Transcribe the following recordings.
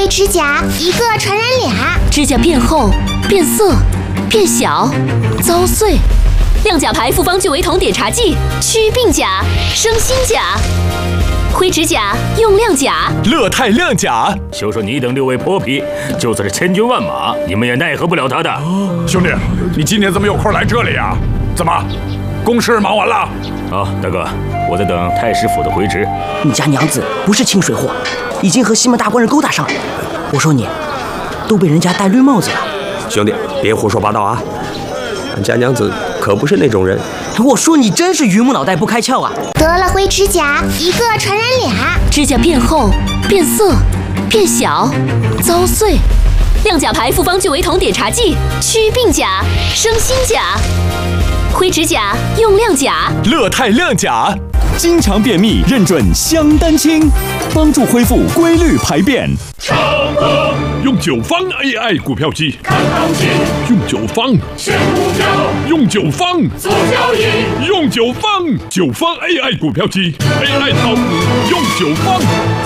指甲，一个传染俩。 指甲变厚、变色、变小、遭碎。亮甲牌复方聚维酮碘茶剂，祛病甲，生新甲。灰指甲用亮甲， 乐泰亮甲。 就说你等6位泼皮，就算是千军万马，你们也奈何不了他的。 兄弟，你今天怎么有空来这里呀？怎么，公事忙完了？ 啊，大哥，我在等太师府的回旨。 你家娘子不是清水货，已经和西门大官人勾搭上了。我说你，都被人家戴绿帽子了。 兄弟，别胡说八道啊！俺家娘子可不是那种人。 我说你真是榆木脑袋不开窍啊！ 得了灰指甲，一个传染俩。 指甲变厚、变色、变小、遭碎。亮甲牌复方聚维酮碘茶剂，祛病甲，生新甲。灰指甲用亮甲， 乐泰亮甲。 经常便秘认准香丹清，帮助恢复规律排便。 用9方 AI 股票机， 看行情， 用9方选股票， 用9方做交易， 用9方AI 股票机 ，AI 炒股用9方。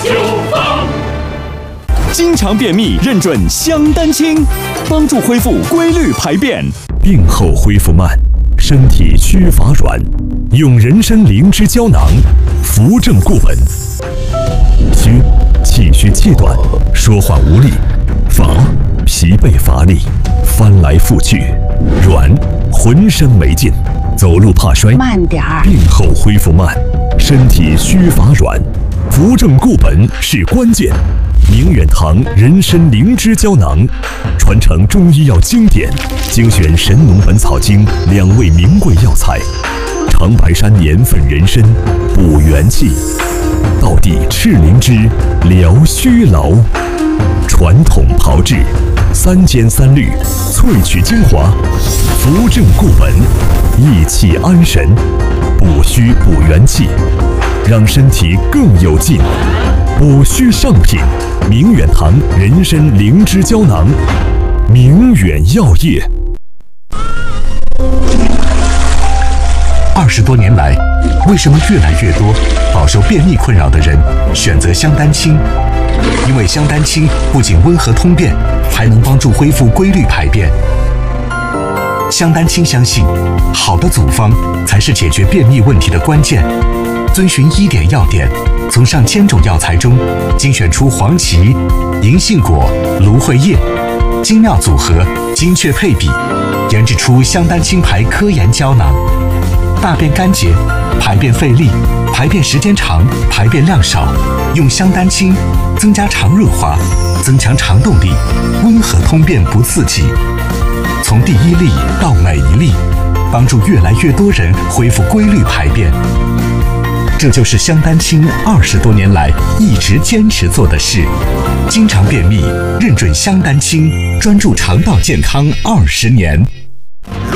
经常便秘认准香丹清，帮助恢复规律排便。 病后恢复慢，身体虚乏软，用人参灵芝胶囊，扶正固本。虚，气虚气短，说话无力；乏，疲惫乏力，翻来覆去；软，浑身没劲，走路怕摔。 慢点儿。 病后恢复慢，身体虚乏软，扶正固本是关键。明远堂人参灵芝胶囊，传承中医药经典，精选《神农本草经》2味名贵药材，长白山年份人参补元气，道地赤灵芝疗虚劳，传统炮制3煎3滤，萃取精华，扶正固本，益气安神，补虚补元气，让身体更有劲。补虚上品，明远堂人参灵芝胶囊，明远药业。 20多年来，为什么越来越多饱受便秘困扰的人选择香丹清？因为香丹清不仅温和通便，还能帮助恢复规律排便。香丹清相信，好的组方才是解决便秘问题的关键。遵循1点要点，从上千种药材中精选出黄芪、银杏果、芦荟叶，精妙组合，精确配比，研制出香丹清牌科研胶囊。大便干结、排便费力、排便时间长、排便量少，用香丹清增加肠润滑，增强肠动力，温和通便不刺激。从第1粒到每1粒，帮助越来越多人恢复规律排便。这就是香丹清20多年来一直坚持做的事。经常便秘，认准香丹清，专注肠道健康20年。